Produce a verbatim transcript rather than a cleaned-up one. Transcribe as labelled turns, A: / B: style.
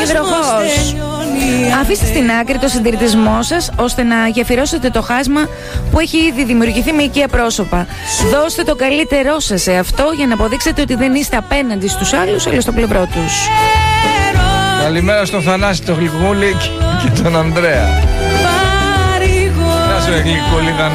A: υδροχός. Αφήστε στην άκρη το συντηρητισμό σας, ώστε να γεφυρώσετε το χάσμα που έχει ήδη δημιουργηθεί με οικεία πρόσωπα. Δώστε το καλύτερό σας σε αυτό για να αποδείξετε ότι δεν είστε απέναντι στους άλλους, αλλά στο πλευρό τους.
B: Καλημέρα στον Θανάση, τον Γλυκούλη και τον Ανδρέα. Γεια σου, Γλυκούλη.